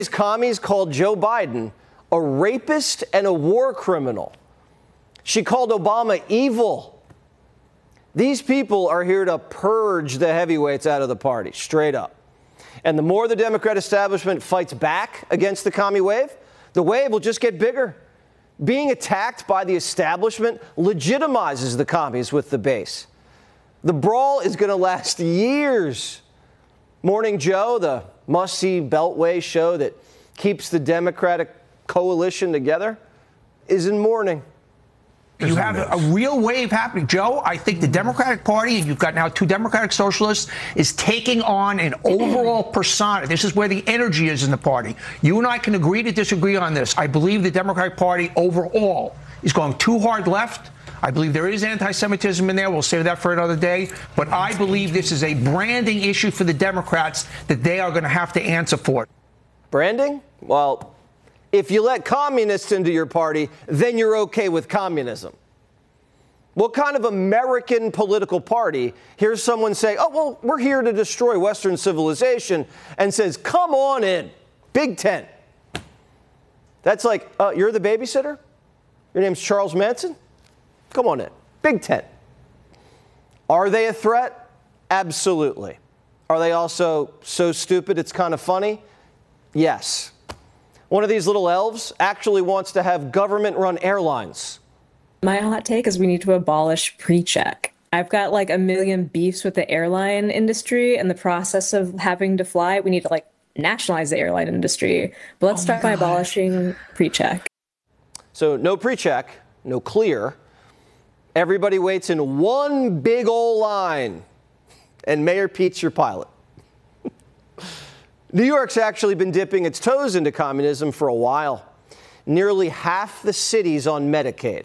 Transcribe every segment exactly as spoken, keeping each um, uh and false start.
These commies called Joe Biden a rapist and a war criminal. She called Obama evil. These people are here to purge the heavyweights out of the party, straight up. And the more the Democrat establishment fights back against the commie wave, the wave will just get bigger. Being attacked by the establishment legitimizes the commies with the base. The brawl is going to last years. Morning Joe, the must-see Beltway show that keeps the Democratic coalition together, is in mourning. You have a real wave happening. Joe, I think the Democratic Party, and you've got now two Democratic socialists, is taking on an overall persona. This is where the energy is in the party. You and I can agree to disagree on this. I believe the Democratic Party overall is going too hard left. I believe there is anti-Semitism in there. We'll save that for another day. But I believe this is a branding issue for the Democrats that they are going to have to answer for. Branding? Well, if you let communists into your party, then you're okay with communism. What kind of American political party hears someone say, oh, well, we're here to destroy Western civilization, and says, come on in, Big Tent. That's like, uh, you're the babysitter? Your name's Charles Manson? Come on in, Big Tent. Are they a threat? Absolutely. Are they also so stupid it's kind of funny? Yes. One of these little elves actually wants to have government-run airlines. My hot take is we need to abolish pre-check. I've got like a million beefs with the airline industry and the process of having to fly. We need to like nationalize the airline industry. But let's oh start by abolishing pre-check. So no pre-check, no clear. Everybody waits in one big old line. And Mayor Pete's your pilot. New York's actually been dipping its toes into communism for a while. Nearly half the city's on Medicaid.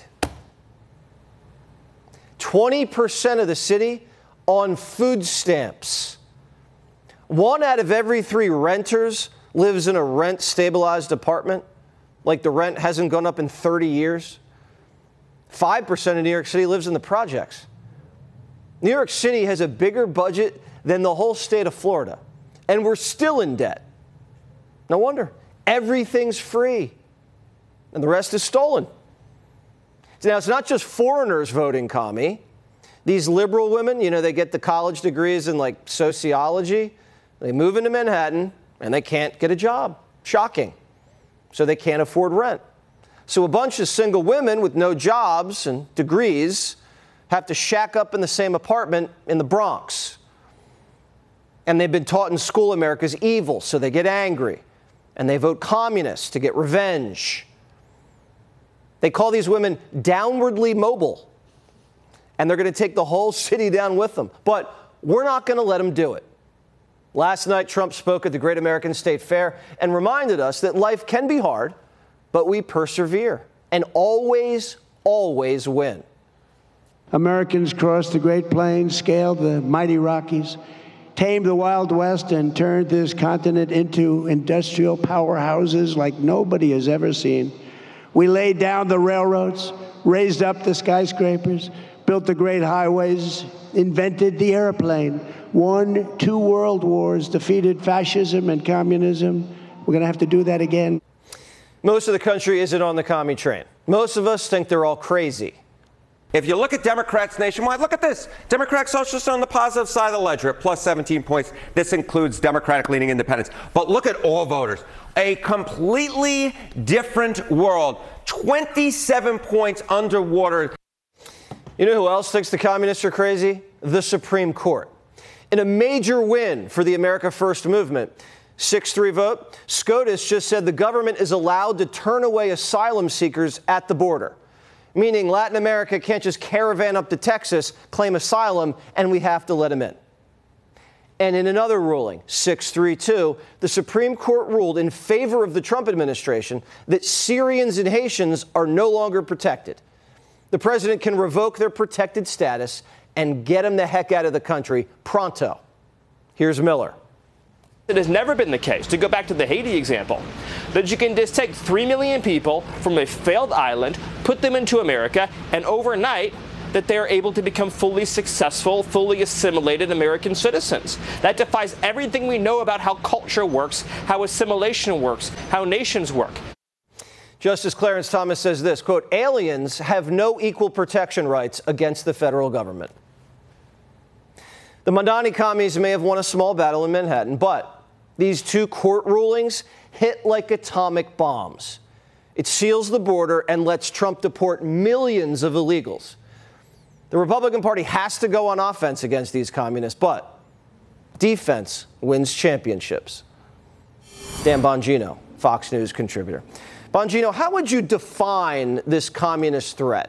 twenty percent of the city on food stamps. One out of every three renters lives in a rent-stabilized apartment, like the rent hasn't gone up in thirty years. five percent of New York City lives in the projects. New York City has a bigger budget than the whole state of Florida. And we're still in debt. No wonder. Everything's free. And the rest is stolen. Now, it's not just foreigners voting commie. These liberal women, you know, they get the college degrees in, like, sociology. They move into Manhattan, and they can't get a job. Shocking. So they can't afford rent. So a bunch of single women with no jobs and degrees have to shack up in the same apartment in the Bronx. And they've been taught in school America's evil, so they get angry. And they vote communist to get revenge. They call these women downwardly mobile. And they're going to take the whole city down with them. But we're not going to let them do it. Last night, Trump spoke at the Great American State Fair and reminded us that life can be hard, but we persevere and always, always win. Americans crossed the Great Plains, scaled the mighty Rockies, tamed the Wild West, and turned this continent into industrial powerhouses like nobody has ever seen. We laid down the railroads, raised up the skyscrapers, built the great highways, invented the airplane, won two world wars, defeated fascism and communism. We're going to have to do that again. Most of the country isn't on the commie train. Most of us think they're all crazy. If you look at Democrats nationwide, look at this. Democratic Socialists are on the positive side of the ledger at plus seventeen points. This includes Democratic-leaning independents. But look at all voters. A completely different world. twenty-seven points underwater. You know who else thinks the communists are crazy? The Supreme Court. In a major win for the America First movement, six three vote, SCOTUS just said the government is allowed to turn away asylum seekers at the border. Meaning Latin America can't just caravan up to Texas, claim asylum, and we have to let them in. And in another ruling, six three two, the Supreme Court ruled in favor of the Trump administration that Syrians and Haitians are no longer protected. The president can revoke their protected status and get them the heck out of the country pronto. Here's Miller. It has never been the case, to go back to the Haiti example, that you can just take three million people from a failed island, put them into America, and overnight that they are able to become fully successful, fully assimilated American citizens. That defies everything we know about how culture works, how assimilation works, how nations work. Justice Clarence Thomas says this, quote, aliens have no equal protection rights against the federal government. The Mamdani commies may have won a small battle in Manhattan, but these two court rulings hit like atomic bombs. It seals the border and lets Trump deport millions of illegals. The Republican Party has to go on offense against these communists, but defense wins championships. Dan Bongino, Fox News contributor. Bongino, how would you define this communist threat?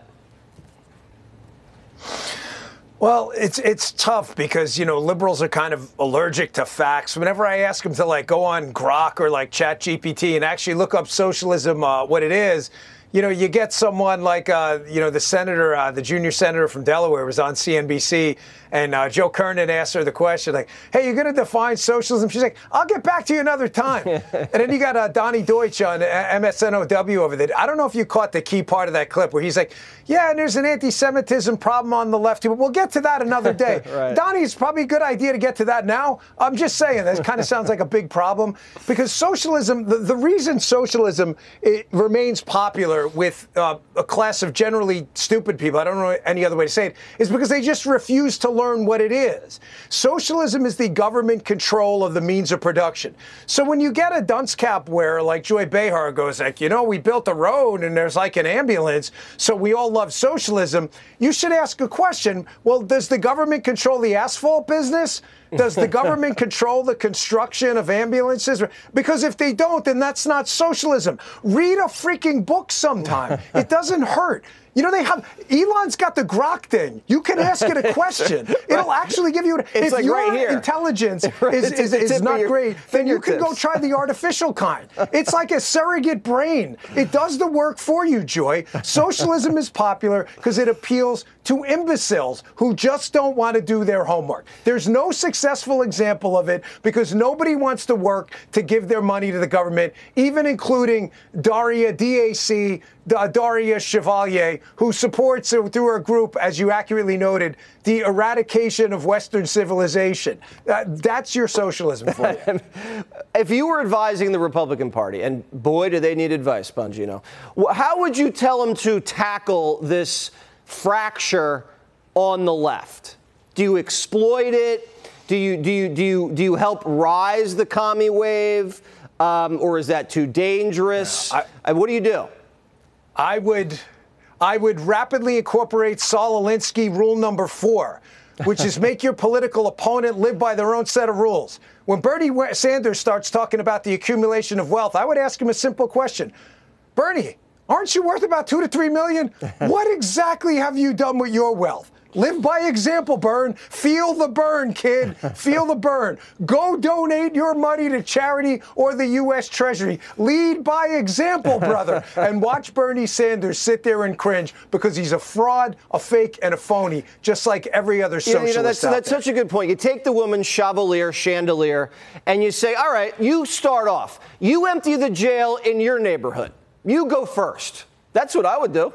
Well, it's it's tough because, you know, liberals are kind of allergic to facts. Whenever I ask them to, like, go on Grok or, like, Chat G P T and actually look up socialism, uh, what it is, you know, you get someone like, uh, you know, the senator, uh, the junior senator from Delaware was on C N B C, and uh, Joe Kernan asked her the question, like, hey, you're going to define socialism? She's like, I'll get back to you another time. And then you got uh, Donnie Deutsch on M S N O W over there. I don't know if you caught the key part of that clip where he's like, yeah, and there's an anti-Semitism problem on the left. We'll get to that another day. Right. Donnie, it's probably a good idea to get to that now. I'm just saying, that kind of sounds like a big problem because socialism, the, the reason socialism it remains popular with uh, a class of generally stupid people, I don't know any other way to say it, is because they just refuse to learn what it is. Socialism is the government control of the means of production. So when you get a dunce cap wearer like Joy Behar goes like, you know, we built a road and there's like an ambulance, so we all love socialism, you should ask a question. Well, does the government control the asphalt business? Does the government control the construction of ambulances? Because if they don't, then that's not socialism. Read a freaking book sometime. It doesn't hurt. You know, they have, Elon's got the Grok thing. You can ask it a question. It'll actually give you, it's if like your right here. intelligence Right. is, is, It's is not your great, then you can go fingertips. try the artificial kind. It's like a surrogate brain. It does the work for you, Joy. Socialism is popular because it appeals to imbeciles who just don't want to do their homework. There's no successful example of it because nobody wants to work to give their money to the government, even including Daria, D A C, Daria Chevalier, who supports uh, through her group, as you accurately noted, the eradication of Western civilization. Uh, that's your socialism for you. If you were advising the Republican Party, and boy, do they need advice, Bongino, how would you tell them to tackle this fracture on the left? Do you exploit it? Do you do you do you do you help rise the commie wave, um, or is that too dangerous? Yeah, I, what do you do? I would, I would rapidly incorporate Saul Alinsky rule number four, which is make your political opponent live by their own set of rules. When Bernie Sanders starts talking about the accumulation of wealth, I would ask him a simple question. Bernie, aren't you worth about two to three million? What exactly have you done with your wealth? Live by example, Bern. Feel the burn, kid. Feel the burn. Go donate your money to charity or the U S Treasury. Lead by example, brother. And watch Bernie Sanders sit there and cringe because he's a fraud, a fake, and a phony, just like every other socialist. You know, that's out that's there. such a good point. You take the woman Chevalier, Chandelier, and you say, all right, you start off. You empty the jail in your neighborhood. You go first. That's what I would do.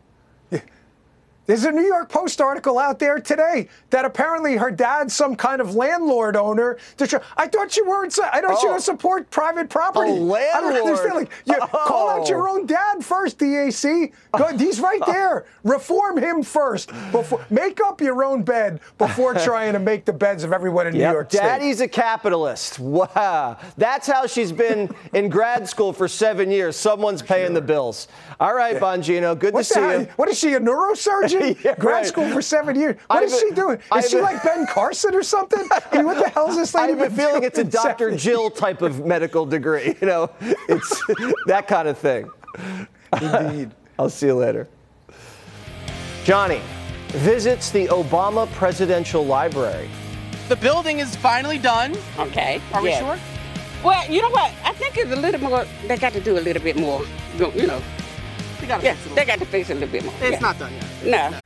There's a New York Post article out there today that apparently her dad's some kind of landlord owner. To try, I thought you weren't. I thought Oh. you were support private property. A landlord. I don't understand. Like, you Oh. call out your own dad first, D A C. Go, he's right there. Reform him first. Before make up your own bed before trying to make the beds of everyone in Yep. New York State. Daddy's a capitalist. Wow. That's how she's been in grad school for seven years. Someone's paying sure. the bills. All right, yeah. Bongino, good what to see hell? you. What is she, a neurosurgeon? Yeah, grad right. school for seven years. What I've is she doing? Is I've she like Ben Carson or something? I mean, what the hell is this lady? I have a feeling it's a Doctor Jill type of medical degree. You know, it's that kind of thing. Indeed. I'll see you later. Johnny visits the Obama Presidential Library. The building is finally done. Okay. Are we yeah. sure? Well, you know what? I think it's a little more. They got to do a little bit more. You know. They got to Yeah, fix it a they little. got to fix it a little bit more. It's yeah. not done yet. No. No.